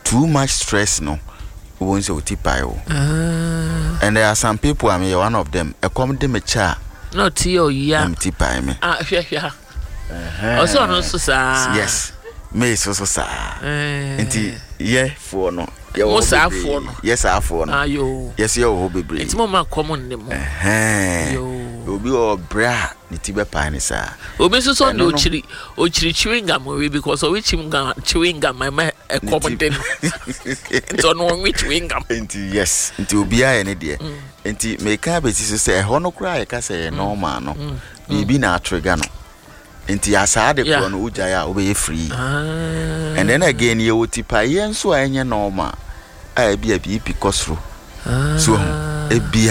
too much stress no won't say tipayo. And there are some people, I mean one of them, a comedy me cha. No tio ya. Tipay me. Yeah. Also no so sa. Yes. Me so sa. Enti yeah for no. Yes, I for no. Yes, I for no. Ayo. Yes, you hobby break. It's more common than more. Yo. Obi o bra ni tibe pa ni sa. Obi so so no chiri chewing gum because of which chewing gum my common thing. So no which chewing gum. Enti yes. Enti obi a ne de. Enti me ka be si say ho no kra e ka say normal no. Bibi na trigger no. Enti asade ko no uja ya obey free. And then again you tipa yen so enye normal. I be a bi kosro. So e bi